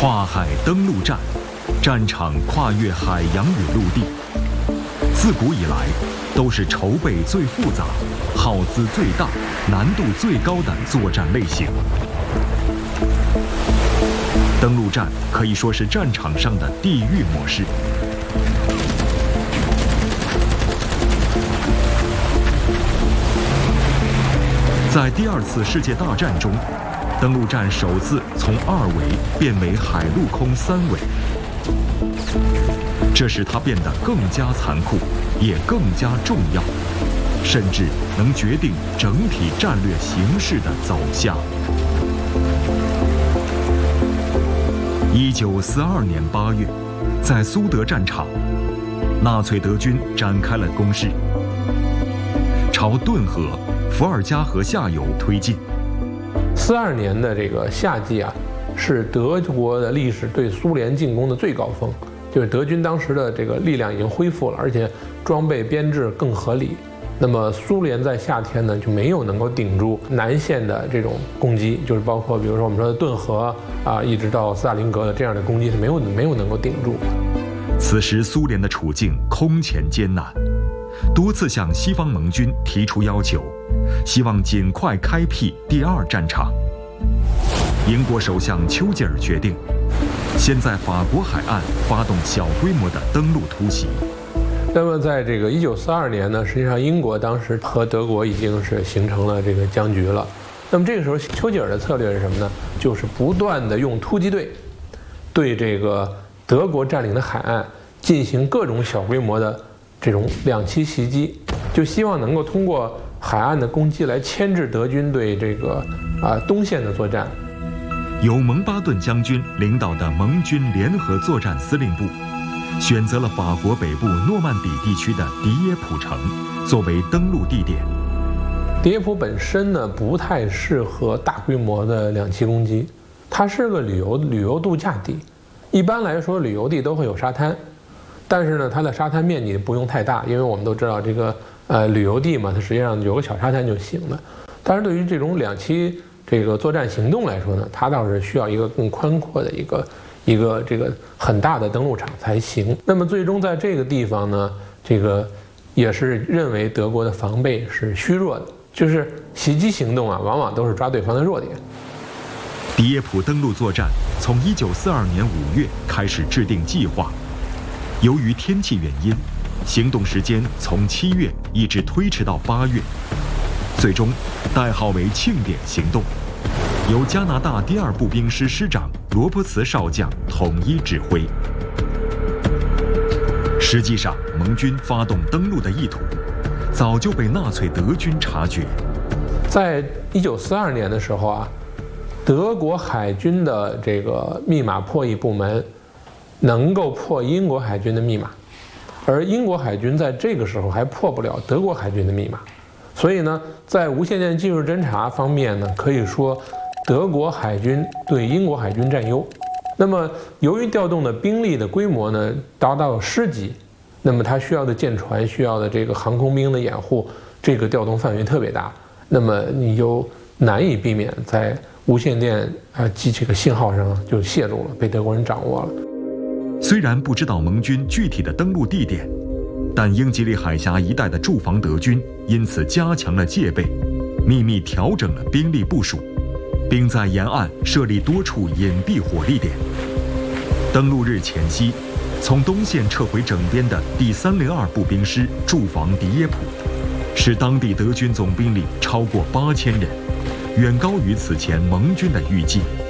跨海登陆战，战场跨越海洋与陆地，自古以来都是筹备最复杂、耗资最大、难度最高的作战类型。登陆战可以说是战场上的地狱模式。在第二次世界大战中，登陆战首次从2维变为海陆空3维，这使它变得更加残酷，也更加重要，甚至能决定整体战略形势的走向。1942年8月，在苏德战场，纳粹德军展开了攻势，朝顿河、伏尔加河下游推进。 42年的这个夏季啊，是德国的历史对苏联进攻的最高峰，就是德军当时的这个力量已经恢复了，而且装备编制更合理。那么苏联在夏天呢就没有能够顶住南线的这种攻击，就是包括比如说我们说的顿河啊，一直到斯大林格的这样的攻击是没有能够顶住。 此时苏联的处境空前艰难，多次向西方盟军提出要求，希望尽快开辟第2战场。英国首相丘吉尔决定，先在法国海岸发动小规模的登陆突袭。 那么在这个1942年呢，实际上英国当时和德国已经是形成了这个僵局了。那么这个时候丘吉尔的策略是什么呢？就是不断的用突击队对这个德国占领的海岸进行各种小规模的这种2栖袭击，就希望能够通过海岸的攻击来牵制德军对这个东线的作战。 由蒙巴顿将军领导的盟军联合作战司令部选择了法国北部诺曼底地区的迪耶普城作为登陆地点。 迪耶普本身呢不太适合大规模的2栖攻击，它是个旅游度假地。一般来说，旅游地都会有沙滩，但是呢，它的沙滩面积不用太大，因为我们都知道这个旅游地嘛，它实际上有个小沙滩就行了。但是对于这种2栖这个作战行动来说呢，它倒是需要一个更宽阔的一个这个很大的登陆场才行。那么最终在这个地方呢，这个也是认为德国的防备是虚弱的，就是袭击行动啊，往往都是抓对方的弱点。 迪耶普登陆作战从1942年5月开始制定计划，由于天气原因，行动时间从7月一直推迟到8月，最终代号为庆典行动，由加拿大第2步兵师师长罗伯茨少将统一指挥。实际上，盟军发动登陆的意图早就被纳粹德军察觉。 在1942年的时候啊，德国海军的这个密码破译部门能够破英国海军的密码，而英国海军在这个时候还破不了德国海军的密码。所以呢，在无线电技术侦察方面呢，可以说德国海军对英国海军占优。那么由于调动的兵力的规模呢达到师级，那么它需要的舰船、需要的这个航空兵的掩护，这个调动范围特别大，那么你就难以避免在无线电这个信号上就泄露了，被德国人掌握了。 虽然不知道盟军具体的登陆地点，但英吉利海峡一带的驻防德军因此加强了戒备，秘密调整了兵力部署，并在沿岸设立多处隐蔽火力点。登陆日前夕，从东线撤回整编的第302步兵师驻防迪耶普，使当地德军总兵力超过8000人，远高于此前盟军的预计。